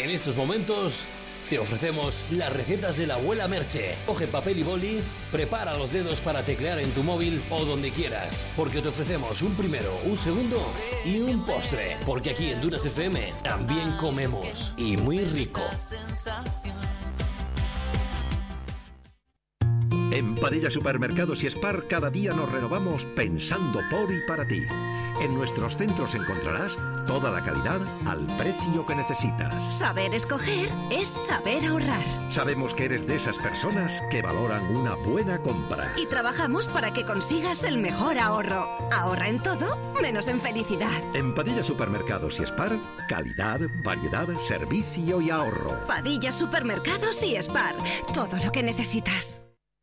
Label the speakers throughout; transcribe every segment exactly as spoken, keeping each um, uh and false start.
Speaker 1: En estos momentos te ofrecemos las recetas de la abuela Merche. Coge papel y boli, prepara los dedos para teclear en tu móvil o donde quieras, porque te ofrecemos un primero, un segundo y un postre, porque aquí en Dunas F M también comemos, y muy rico.
Speaker 2: En Padilla Supermercados y Spar cada día nos renovamos pensando por y para ti. En nuestros centros encontrarás toda la calidad al precio que necesitas.
Speaker 3: Saber escoger es saber ahorrar.
Speaker 2: Sabemos que eres de esas personas que valoran una buena compra.
Speaker 3: Y trabajamos para que consigas el mejor ahorro. Ahorra en todo, menos en felicidad.
Speaker 2: En Padilla Supermercados y Spar, calidad, variedad, servicio y ahorro.
Speaker 3: Padilla Supermercados y Spar, todo lo que necesitas.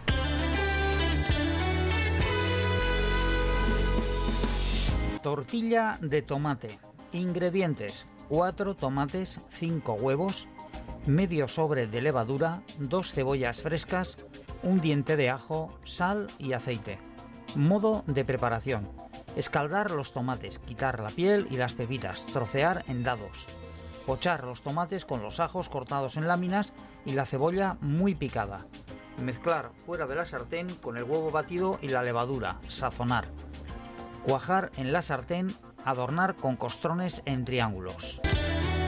Speaker 4: Tortilla de tomate. Ingredientes: cuatro tomates, cinco huevos, medio sobre de levadura, dos cebollas frescas, un diente de ajo, sal y aceite. Modo de preparación: escaldar los tomates, quitar la piel y las pepitas, trocear en dados. Pochar los tomates con los ajos cortados en láminas y la cebolla muy picada. Mezclar fuera de la sartén con el huevo batido y la levadura, sazonar. Cuajar en la sartén, adornar con costrones en triángulos.